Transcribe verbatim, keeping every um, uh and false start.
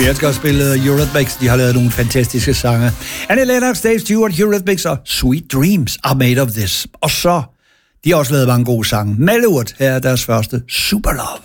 Vi elsker at spille Eurythmics. De har lavet nogle fantastiske sange. Annie Lennox, Dave Stewart, Eurythmics og Sweet Dreams are made of this. Og så, de har også lavet mange gode sange. Malurt, her er deres første Super Love.